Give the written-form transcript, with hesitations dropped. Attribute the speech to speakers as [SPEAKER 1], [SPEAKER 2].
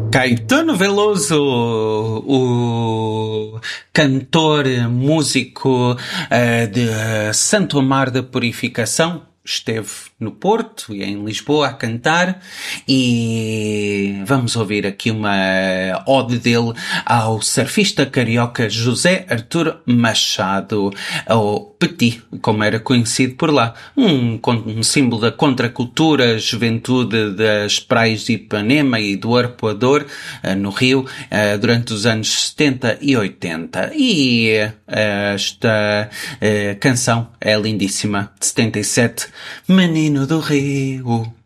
[SPEAKER 1] Caetano Veloso, o cantor, músico de Santo Amar da Purificação, esteve no Porto e em Lisboa a cantar, e vamos ouvir aqui uma ode dele ao surfista carioca José Artur Machado, ou Petit, como era conhecido por lá, um símbolo da contracultura, juventude das praias de Ipanema e do Arpoador, no Rio, durante os anos 70 e 80. E esta canção é lindíssima, de 77, Menino do Rio.